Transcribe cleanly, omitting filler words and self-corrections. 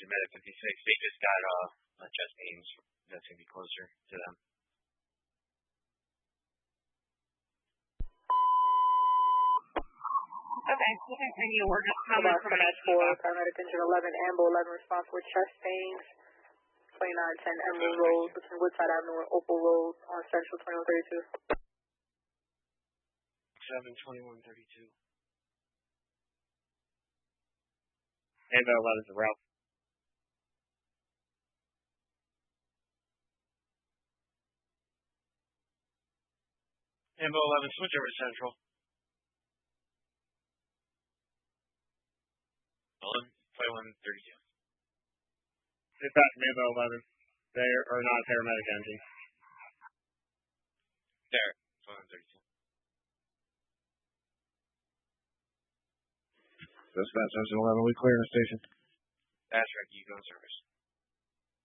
Station Medic 56. They just got chest pains. That's going to be closer to them. Okay. And you were just coming from Command 4, paramedic engine 11, Ambo 11, responsible with chest pains. 2910 Emerald Road between Woodside Avenue and Opal Road on Central 2132. 72132. Ambo 11 is a route. Ambo 11, switch over to Central. 2132. Dispatch from Ambo 11. They are not a paramedic engine. There, 2132. Dispatch engine 11, we clear the station. That's right, you go in service.